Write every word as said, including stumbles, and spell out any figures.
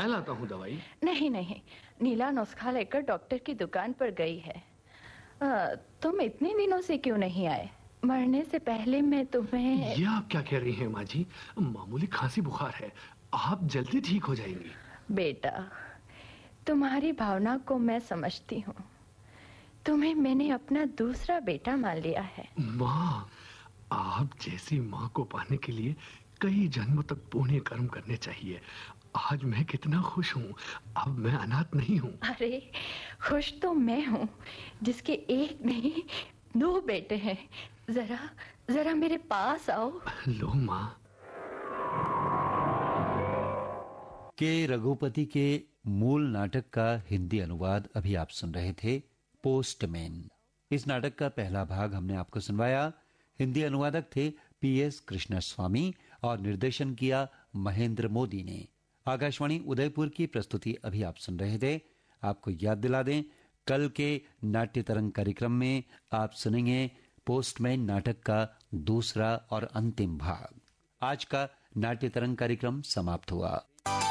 मैं लाता हूँ दवाई। नहीं नहीं, नीला नुस्खा लेकर डॉक्टर की दुकान पर गई है। आ, तुम इतने दिनों से क्यों नहीं आए? मरने से पहले मैं तुम्हें। ये आप क्या कह रही हैं माँ जी? मामूली खांसी बुखार है, आप जल्दी ठीक हो जाएंगी। बेटा, तुम्हारी भावना को मैं समझती हूँ। तुम्हें मैंने अपना दूसरा बेटा मान लिया है। माँ, आप जैसी माँ को पाने के लिए कई जन्मों तक पुण्य कर्म करने चाहिए। आज मैं कितना खुश हूँ, अब मैं अनाथ नहीं हूँ। अरे खुश तो मैं हूँ जिसके एक नहीं दो बेटे हैं। जरा जरा मेरे पास आओ। लो माँ। के रघुपति के मूल नाटक का हिंदी अनुवाद अभी आप सुन रहे थे, पोस्टमैन। इस नाटक का पहला भाग हमने आपको सुनवाया। हिंदी अनुवादक थे पी एस कृष्णस्वामी और निर्देशन किया महेंद्र मोदी ने। आकाशवाणी उदयपुर की प्रस्तुति अभी आप सुन रहे थे। आपको याद दिला दें, कल के नाट्य तरंग कार्यक्रम में आप सुनेंगे पोस्टमैन नाटक का दूसरा और अंतिम भाग। आज का नाट्य तरंग कार्यक्रम समाप्त हुआ।